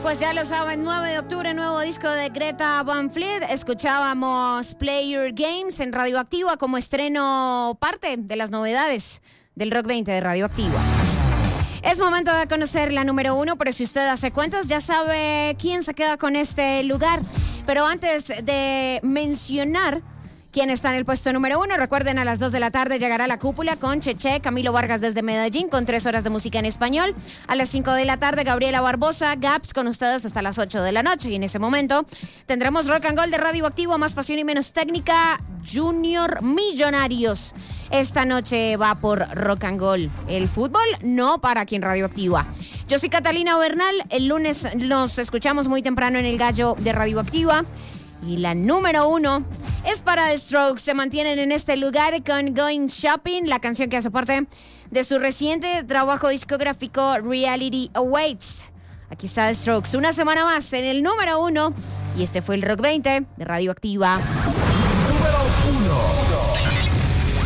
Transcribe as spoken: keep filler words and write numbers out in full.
pues ya lo saben, nueve de octubre, nuevo disco de Greta Van Fleet. Escuchábamos Play Your Games en Radioactiva como estreno, parte de las novedades del Rock veinte de Radioactiva. Es momento de conocer la número uno, pero si usted hace cuentas ya sabe quién se queda con este lugar. Pero antes de mencionar quién está en el puesto número uno, recuerden, a las dos de la tarde llegará La Cúpula con Cheche, Camilo Vargas desde Medellín con tres horas de música en español. A las cinco de la tarde, Gabriela Barbosa, Gaps, con ustedes hasta las ocho de la noche. Y en ese momento tendremos Rock and Gold de Radioactivo, Más Pasión y Menos Técnica, Junior Millonarios. Esta noche va por Rock and Gold. El fútbol no para aquí en Radioactiva. Yo soy Catalina Bernal. El lunes nos escuchamos muy temprano en el Gallo de Radioactiva. Y la número uno es para The Strokes. Se mantienen en este lugar con Going Shopping, la canción que hace parte de su reciente trabajo discográfico Reality Awaits. Aquí está The Strokes, una semana más en el número uno. Y este fue el Rock veinte de Radioactiva. Número uno.